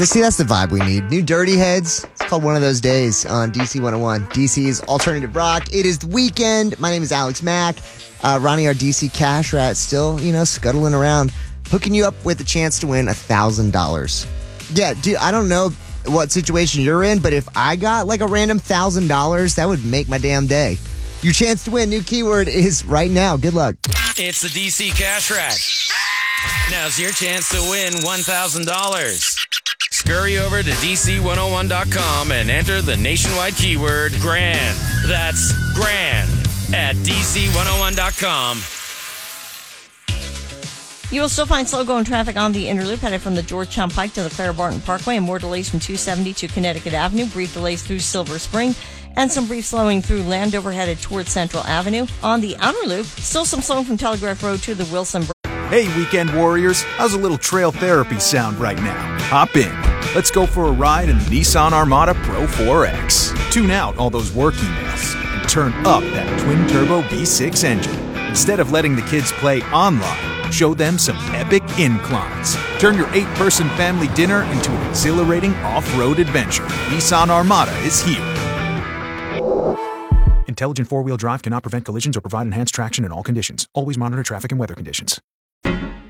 See, that's the vibe we need. New Dirty Heads. It's called One of Those Days on DC 101. DC's Alternative Rock. It is the weekend. My name is Alex Mack. Ronnie, our DC cash rat, still, scuttling around, hooking you up with a chance to win $1,000. Yeah, dude, I don't know what situation you're in, but if I got like a random $1,000, that would make my damn day. Your chance to win, new keyword is right now. Good luck. It's the DC Cash Rack. Now's your chance to win $1,000. Scurry over to DC101.com and enter the nationwide keyword GRAND. That's GRAND at DC101.com. You will still find slow-going traffic on the Inner Loop headed from the Georgetown Pike to the Clara Barton Parkway, and more delays from 270 to Connecticut Avenue, brief delays through Silver Spring, and some brief slowing through Landover headed towards Central Avenue. On the Outer Loop, still some slowing from Telegraph Road to the Wilson. Hey, weekend warriors, how's a little trail therapy sound right now? Hop in. Let's go for a ride in the Nissan Armada Pro 4X. Tune out all those work emails and turn up that twin-turbo V6 engine. Instead of letting the kids play online, show them some epic inclines. Turn your 8-person family dinner into an exhilarating off-road adventure. Nissan Armada is here. Intelligent four-wheel drive cannot prevent collisions or provide enhanced traction in all conditions. Always monitor traffic and weather conditions.